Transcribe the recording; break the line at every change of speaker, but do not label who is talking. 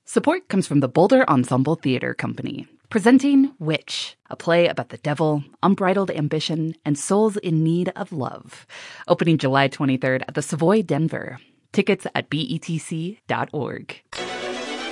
Support comes from the Boulder Ensemble Theater Company, presenting Witch, a play about the devil, unbridled ambition, and souls in need of love. Opening July 23rd at the Savoy Denver. Tickets at betc.org.